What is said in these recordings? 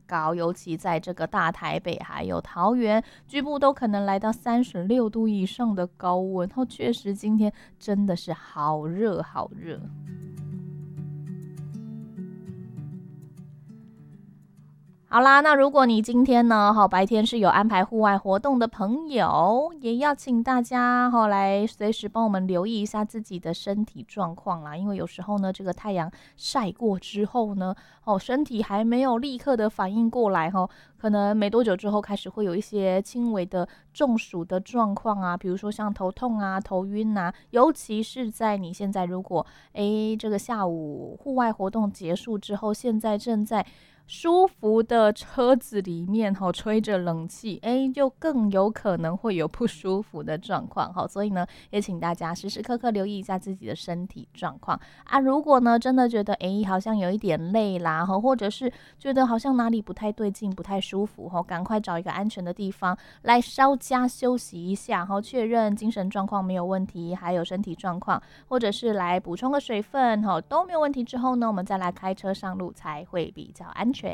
高，尤其在这个大台北还有桃园，局部都可能来到36度以上的高温。确实今天真的是好热好热。好啦，那如果你今天呢，白天是有安排户外活动的朋友，也要请大家来随时帮我们留意一下自己的身体状况啦。因为有时候呢，这个太阳晒过之后呢，身体还没有立刻的反应过来，可能没多久之后开始会有一些轻微的中暑的状况啊，比如说像头痛啊、头晕啊，尤其是在你现在如果这个下午户外活动结束之后，现在正在舒服的车子里面吹着冷气，就更有可能会有不舒服的状况。所以呢，也请大家时时刻刻留意一下自己的身体状况啊。如果呢真的觉得好像有一点累啦，或者是觉得好像哪里不太对劲、不太舒服，赶快找一个安全的地方来稍加休息一下，确认精神状况没有问题，还有身体状况，或者是来补充个水分都没有问题之后呢，我们再来开车上路才会比较安全。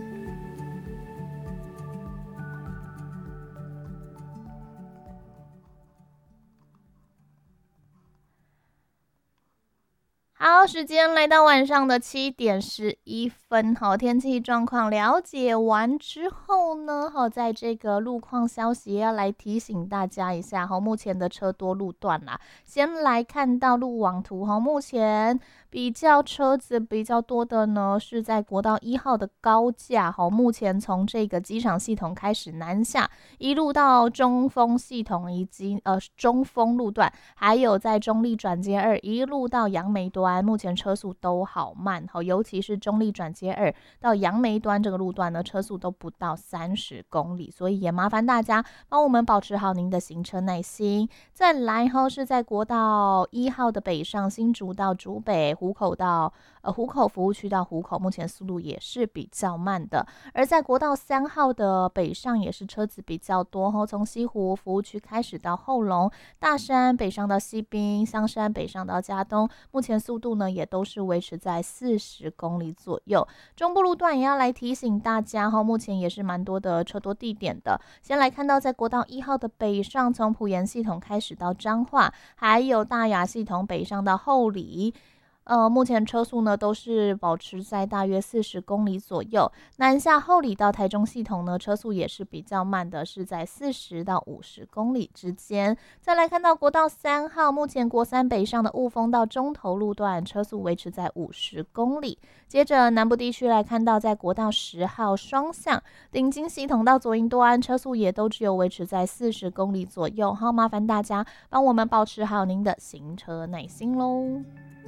好，时间来到晚上的7点11分，天气状况了解完之后呢，在这个路况消息也要来提醒大家一下，目前的车多路段啦。先来看到路网图，目前车子比较多的呢，是在国道1号的高架，目前从这个机场系统开始南下，一路到中丰系统以及中丰路段，还有在中立转接2一路到杨梅端，目前车速都好慢，尤其是中立转接2到杨梅端这个路段呢，车速都不到30公里，所以也麻烦大家帮我们保持好您的行车耐心。再来是在国道1号的北上，新竹到竹北，湖口服务区到湖口，目前速度也是比较慢的。而在国道3号的北上也是车子比较多，从西湖服务区开始到后龙、大山北上到西滨、香山北上到嘉东，目前速度呢也都是维持在40公里左右。中部路段也要来提醒大家，目前也是蛮多的车多地点的。先来看到在国道1号的北上，从埔盐系统开始到彰化，还有大雅系统北上到后里，目前车速呢都是保持在大约40公里左右。南下后里到台中系统呢，车速也是比较慢的，是在40到50公里之间。再来看到国道3号，目前国三北上的雾峰到中投路段，车速维持在50公里。接着南部地区来看到，在国道10号双向顶金系统到左营端，车速也都只有维持在40公里左右。好，麻烦大家帮我们保持好您的行车耐心咯。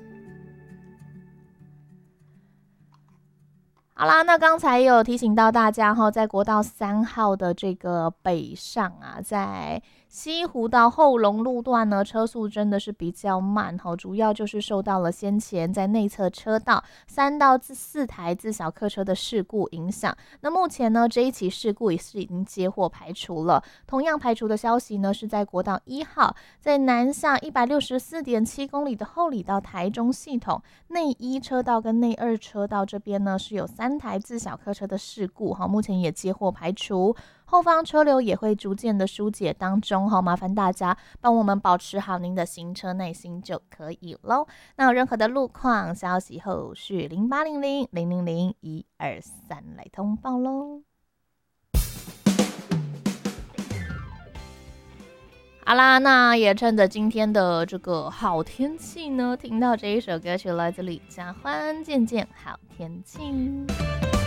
好啦，那刚才也有提醒到大家在国道3号的这个北上啊，在西湖到后龙路段呢，车速真的是比较慢，主要就是受到了先前在内侧车道3到4台自小客车的事故影响。那目前呢，这一起事故也是已经接获排除了。同样排除的消息呢，是在国道1号，在南下164.7公里的后里到台中系统内1车道跟内2车道这边呢，是有3台自小客车的事故，目前也接获排除。后方车流也会逐渐的疏解当中，麻烦大家帮我们保持好您的行车耐心就可以咯。那有任何的路况消息，后续0800-000-123来通报咯。好啦，那也趁着今天的这个好天气呢，听到这一首歌曲来自李佳欢，渐渐好天气。